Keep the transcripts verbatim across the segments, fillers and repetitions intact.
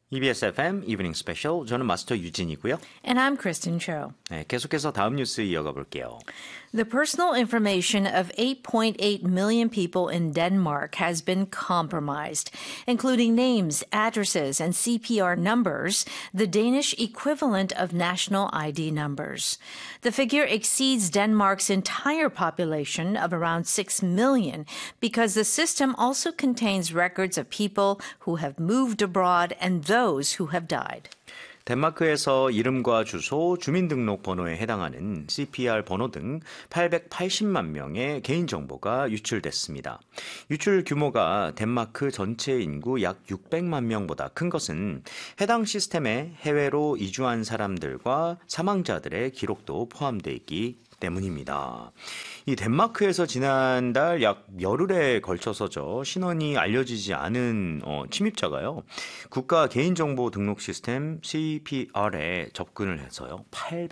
이비에스 에프엠 이브닝 스페셜. 저는 마스터 유진이고요. And I'm Kristen Cho. 네, 계속해서 다음 뉴스 이어가 볼게요. The personal information of eight point eight million people in Denmark has been compromised, including names, addresses, and C P R numbers, the Danish equivalent of national I D numbers. The figure exceeds Denmark's entire population of around six million because the system also contains records of people who have moved abroad and those who have died. 덴마크에서 이름과 주소, 주민등록번호에 해당하는 씨피알 번호 등 팔백팔십만 명의 개인정보가 유출됐습니다. 유출 규모가 덴마크 전체 인구 약 육백만 명보다 큰 것은 해당 시스템에 해외로 이주한 사람들과 사망자들의 기록도 포함되어 있기 때문입니다. 이 덴마크에서 지난달 약 열흘에 걸쳐서죠. 신원이 알려지지 않은 어, 침입자가요. 국가 개인정보 등록 시스템 씨피알에 접근을 해서요.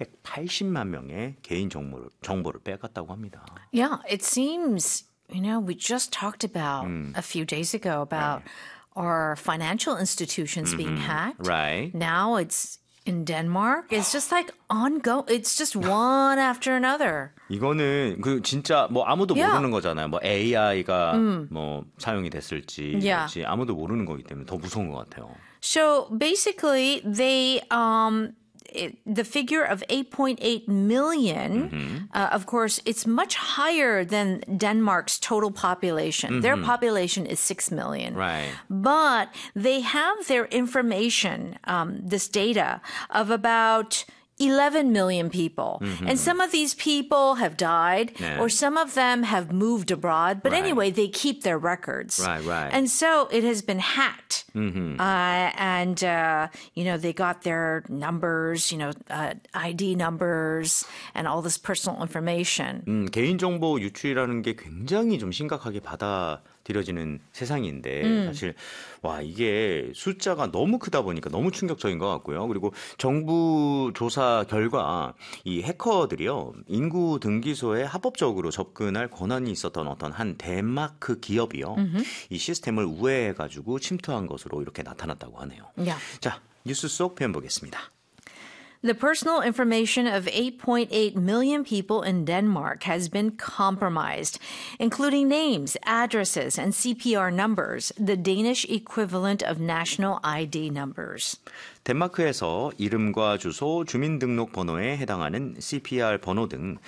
팔백팔십만 명의 개인 정보를, 정보를 빼갔다고 합니다. Yeah, it seems, you know, we just talked about 음. a few days ago about right. our financial institutions mm-hmm. being hacked. Right. Now it's in Denmark. It's just like ongoing. It's just one after another. 이거는 그 진짜 뭐 아무도 Yeah. 모르는 거잖아요. 뭐 에이아이가 음. 뭐 사용이 됐을지 Yeah. 그렇지 아무도 모르는 거기 때문에 더 무서운 것 같아요. So basically, they um, it, the figure of eight point eight million. Mm-hmm. Uh, of course, it's much higher than Denmark's total population. Mm-hmm. Their population is six million. Right. But they have their information, um, this data of about eleven million people. Mm-hmm. And some of these people have died 네. or some of them have moved abroad. But Right. anyway, they keep their records. Right, right. And so it has been hacked. Mm-hmm. Uh, and, uh, you know, they got their numbers, you know, uh, I D numbers and all this personal information. 음, 개인정보 유출이라는 게 굉장히 좀 심각하게 받아들여지는 세상인데 음. 사실 와 이게 숫자가 너무 크다 보니까 너무 충격적인 것 같고요. 그리고 정부 조사 결과 이 해커들이요 인구 등기소에 합법적으로 접근할 권한이 있었던 어떤 한 덴마크 기업이요 음흠. 이 시스템을 우회해가지고 침투한 것으로 이렇게 나타났다고 하네요. Yeah. 자 뉴스 속 표현 보겠습니다. The personal information of eight point eight million people in Denmark has been compromised, including names, addresses, and C P R numbers, the Danish equivalent of national I D numbers. 덴마크에서 이름과 주소, 주민등록번호에 해당하는 씨피알 번호 등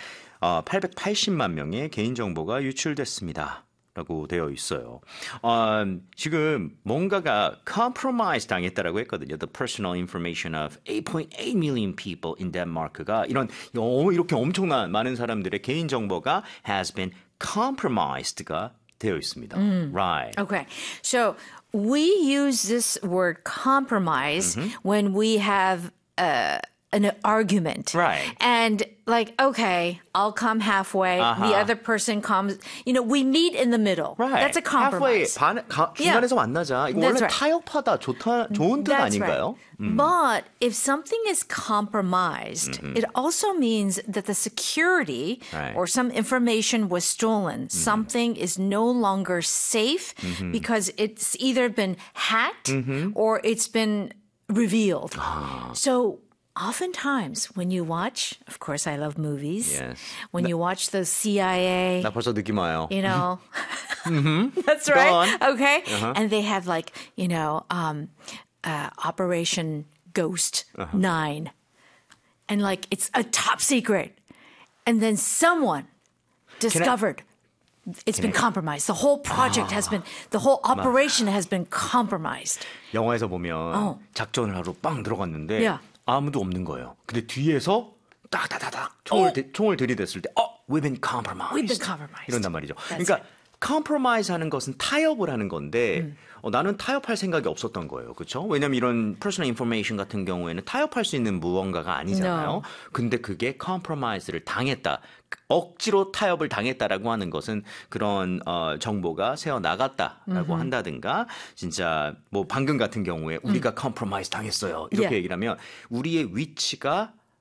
팔백팔십만 명의 개인정보가 유출됐습니다. 라고 되어 있어요. 어, 지금 뭔가가 compromise 당했다라고 했거든요. The personal information of eight point eight million people in Denmark가 이런 이렇게 엄청난 많은 사람들의 개인정보가 has been compromised가 되어 있습니다. 음. Right. Okay. So we use this word compromise mm-hmm. when we have uh, an argument. Right. And like, okay, I'll come halfway. Uh-huh. The other person comes. You know, we meet in the middle. Right. That's a compromise. Halfway, 반, 가, 중간에서 Yeah. 만나자. 이거 That's 원래 right. 타협하다 좋다, 좋은 뜻 That's 아닌가요? right. 음. But if something is compromised, Mm-hmm. it also means that the security Right. or some information was stolen. Mm-hmm. Something is no longer safe Mm-hmm. because it's either been hacked Mm-hmm. or it's been revealed. Ah. So oftentimes when you watch, of course I love movies. Yes. When you watch the C I A, 나 벌써 느낌 와요. you know, mm-hmm. that's Go right. on. Okay. Uh-huh. And they have like, you know, um, uh, Operation Ghost Uh-huh. nine. And like, it's a top secret. And then someone discovered it's been compromised. The whole project has been, the whole operation has been compromised. 영화에서 보면 어. 작전을 하러 빵 들어갔는데 Yeah. 아무도 없는 거예요. 근데 뒤에서 딱딱딱딱 총을, 어. 대, 총을 들이댔을 때 어, we've been compromised. We've been compromised. 이런단 말이죠. That's 그러니까 right. compromise 하는 것은 타협을 하는 건데 음. 어, 나는 타협할 생각이 없었던 거예요. 그렇죠? 왜냐하면 이런 personal information 같은 경우에는 타협할 수 있는 무언가가 아니잖아요. No. 근데 그게 compromise를 당했다. 억지로 타협을 당했다라고 하는 것은 그런 어, 정보가 새어 나갔다라고 음흠. 한다든가 진짜 뭐 방금 같은 경우에 우리가 compromise 당했어요. 이렇게 Yeah. 얘기를 하면 우리의 위치가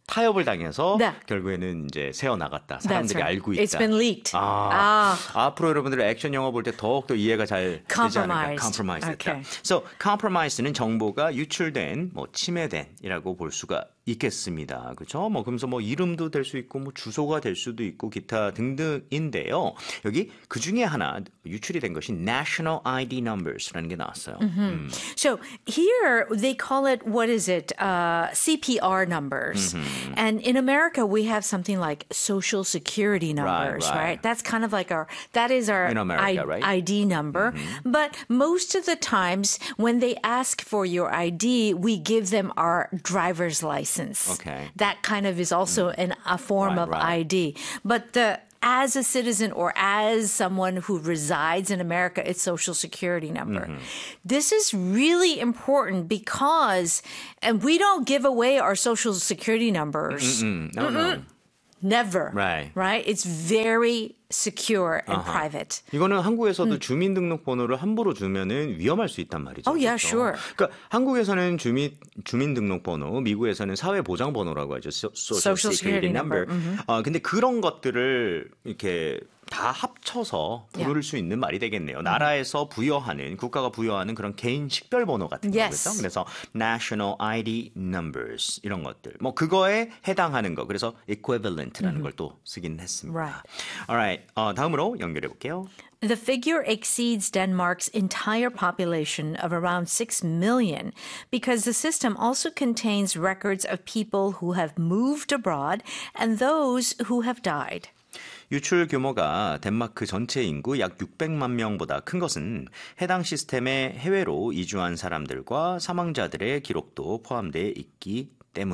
타협을 당해서 네. 결국에는 이제 새어 나갔다. 사람들이 That's right. 알고 있다. It's been leaked. 아, 아. 앞으로 여러분들 액션 영화 볼 때 더욱더 이해가 잘 되지 않을까. Compromised. Compromise 됐다. Okay. So, compromise는 정보가 유출된, 뭐 침해된이라고 볼 수가 있겠습니다. 그렇죠? 뭐 그러면서 뭐 이름도 될 수 있고 뭐 주소가 될 수도 있고 기타 등등인데요. 여기 그 중에 하나 유출이 된 것이 National 아이디 Numbers라는 게 나왔어요. 음. So here they call it, what is it? Uh, C P R numbers. Mm-hmm. And in America, we have something like Social Security numbers, right. right? That's kind of like our, that is our In America, right? I D number. Mm-hmm. But most of the times when they ask for your I D, we give them our driver's license. Okay. That kind of is also an, a form Right, of right. I D. But the as a citizen or as someone who resides in America, it's social security number. Mm-hmm. This is really important because, and we don't give away our social security numbers. 음, no, no. Never. Right. Right? It's very secure and private. 이거는 한국에서도 주민등록번호를 함부로 주면은 위험할 수 있단 말이죠. Oh, yeah, 그렇죠? sure. 그러니까 한국에서는 주민 주민등록번호, 미국에서는 사회보장번호라고 하죠. So- Social, Social Security Security Number. number. 어, 근데 그런 것들을 이렇게 다 합쳐서 부를 Yeah. 수 있는 말이 되겠네요. 나라에서 부여하는 국가가 부여하는 그런 개인 식별번호 같은 Yes. 거겠죠. 그래서 National 아이디 Numbers 이런 것들. 뭐 그거에 해당하는 거. 그래서 equivalent라는 걸 또 쓰긴 했습니다. Right. Alright. 어, 다음으로 연결해 볼게요. The figure exceeds Denmark's entire population of around six million because the system also contains records of people who have moved abroad and those who have died. 유출 규모가 덴마크 전체 인구 약 육백만 명보다 큰 것은 해당 시스템에 해외로 이주한 사람들과 사망자들의 기록도 포함되어 있기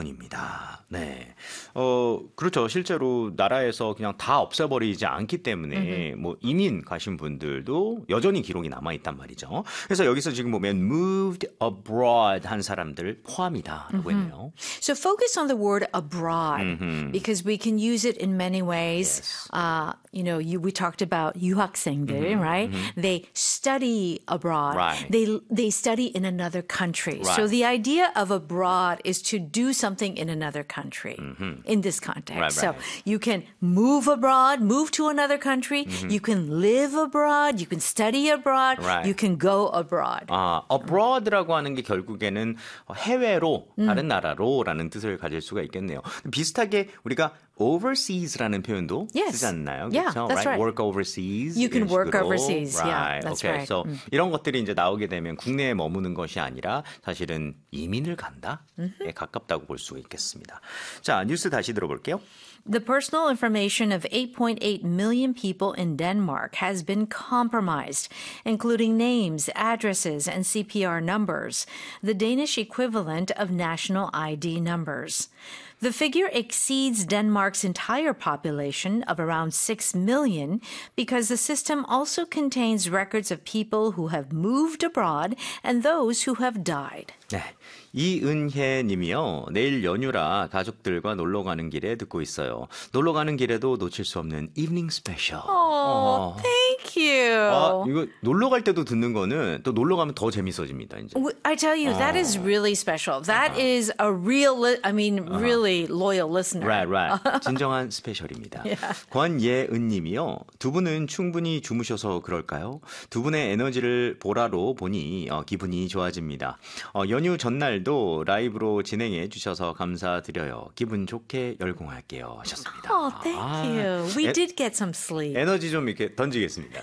때문입니다. 네. 어, 그렇죠. 실제로 나라에서 그냥 다 없애버리지 않기 때문에 뭐 이민 가신 분들도 여전히 기록이 남아있단 말이죠. 그래서 여기서 지금 보면 moved abroad 한 사람들 포함이다라고 했네요. So focus on the word abroad because we can use it in many ways. Yes. Uh, you know, you, we talked about 유학생들, right? They study abroad. Right. They they study in another country. So Right. the idea of abroad is to do something in another country in this context. Right, so right. you can move abroad, move to another country. You can live abroad. You can study abroad. Right. You can go abroad. 아, abroad라고 하는 게 결국에는 해외로, 다른 나라로라는 뜻을 가질 수가 있겠네요. 비슷하게 우리가 overseas라는 표현도 Yes. 쓰지 않나요? Yeah, 그렇죠? that's right. Work overseas. You can 이런 work 식으로. overseas. Yeah, Right. that's okay. right. So 이런 것들이 이제 나오게 되면 국내에 머무는 것이 아니라 사실은 이민을 간다에 가깝다고 볼 수가 있겠습니다. 자, 뉴스 다시 들어볼게요. The personal information of eight point eight million people in Denmark has been compromised, including names, addresses, and C P R numbers, the Danish equivalent of national I D numbers. The figure exceeds Denmark's entire population of around six million because the system also contains records of people who have moved abroad and those who have died. 네. 이은혜 님이요. 내일 연휴라 가족들과 놀러 가는 길에 듣고 있어요. 놀러 가는 길에도 놓칠 수 없는 이브닝 스페셜. Oh, thank you. 아, 이거 놀러 갈 때도 듣는 거는 또 놀러 가면 더 재밌어집니다, 이제. W- I tell you, that is really special. That is a real, li- I mean, really loyal listener. Right, right. 진정한 스페셜입니다. 권예은 님이요. 두 분은 충분히 주무셔서 그럴까요? 두 분의 에너지를 보라로 보니 어, 기분이 좋아집니다. 어, 연휴 전날도 라이브로 진행해 주셔서 감사드려요. 기분 좋게 열공할게요. 하셨습니다. Oh, thank 아, you. We 에- did get some sleep. 에너지 좀 이렇게 던지겠습니다.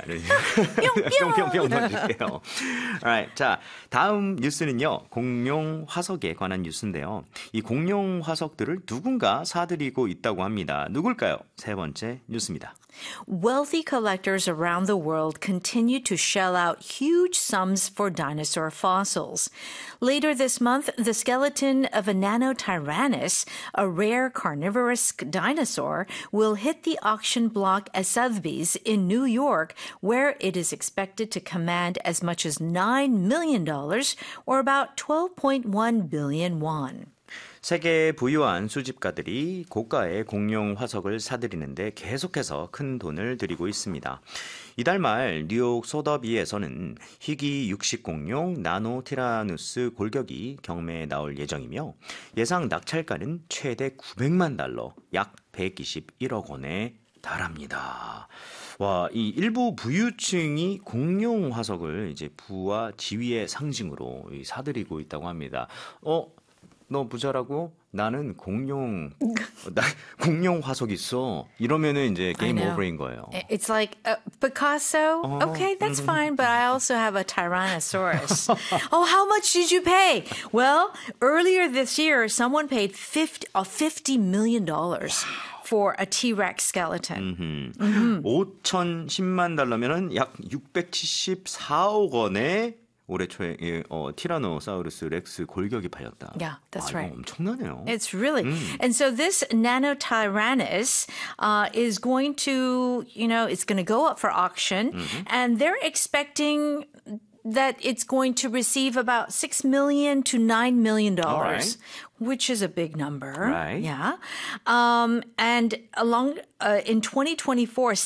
뿅뿅뿅 던질게요. Alright, 자, 다음 뉴스는요. 공룡 화석에 관한 뉴스인데요. 이 공룡 화석들을 누군가 사들이고 있다고 합니다. 누굴까요? 세 번째 뉴스입니다. Wealthy collectors around the world continue to shell out huge sums for dinosaur fossils. Later this month, the skeleton of a Nanotyrannus, a rare carnivorous dinosaur, will hit the auction block at Sotheby's in New York, where it is expected to command as much as nine million dollars, or about twelve point one billion won. 세계의 부유한 수집가들이 고가의 공룡 화석을 사들이는데 계속해서 큰 돈을 들이고 있습니다. 이달 말 뉴욕 소더비에서는 희귀 육식 공룡 나노 티라누스 골격이 경매에 나올 예정이며 예상 낙찰가는 최대 구백만 달러, 약 백이십일억 원에 달합니다. 와, 이 일부 부유층이 공룡 화석을 이제 부와 지위의 상징으로 사들이고 있다고 합니다. 어, 너 부자라고? 나는 공룡, 나 공룡 화석 있어. 이러면은 이제 게임 know. 오버인 거예요. It's like uh, Picasso. Oh. Okay, that's fine, but I also have a Tyrannosaurus. Oh, how much did you pay? Well, earlier this year, someone paid fifty, uh, fifty million dollars for a T-Rex skeleton. 오천십만 달러면은 약 육백칠십사억 원에 올해 초에 예, 어, 티라노사우루스 렉스 골격이 팔렸다. Yeah, that's 아, right. 이거 엄청나네요. It's really. And so this Nanotyrannus uh, is going to, you know, it's going to go up for auction. And they're expecting that it's going to receive about six million to nine million dollars, which is a big number. Right. Yeah. Um, and along uh, in twenty twenty-four,